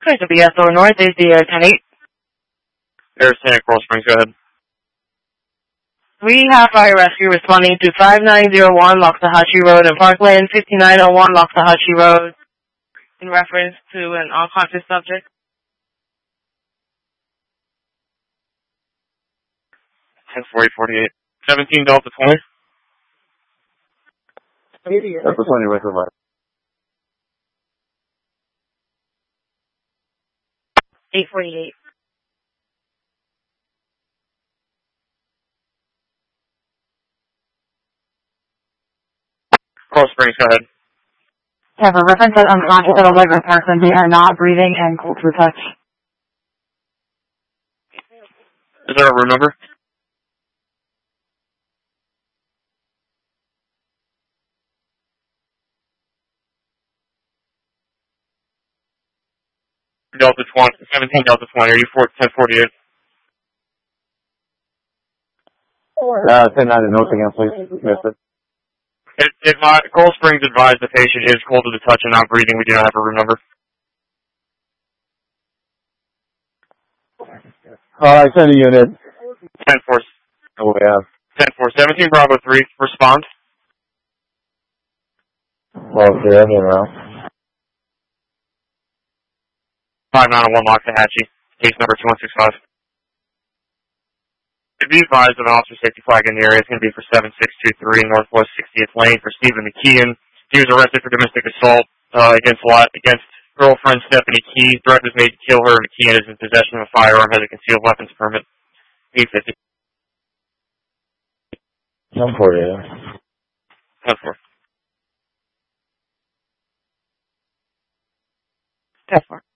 Going to BSO North is the 10-8. There's Santa Coral Springs, go ahead. We have fire rescue responding to 5901 Loxahatchee Road and Parkland, 5901 Loxahatchee Road, in reference to an unconscious subject. 10-48. 17 Delta 20. Delta 20 right for 848. Coral Springs, go ahead. Have a reference that unconscious at a liver person. They are not breathing and cold to touch. Is there a room number? Delta 20, 17 Delta 20, are you 10-48? 10-9 notes again, please. Missed it. If Coral Springs advised the patient is cold to the touch and not breathing, we do not have a room number. I sent a unit. 10-4. Oh, yeah. 10-4. 17 Bravo 3, respond. Well, okay, I'm in now. 5901 Loxahatchee, case number 2165. To be advised of an officer safety flag in the area is going to be for 7623 Northwest 60th Lane for Stephen McKeon. He was arrested for domestic assault against girlfriend Stephanie Key. Threat was made to kill her. McKeon is in possession of a firearm, has a concealed weapons permit. P50. 10-4, 10-4. 10-4.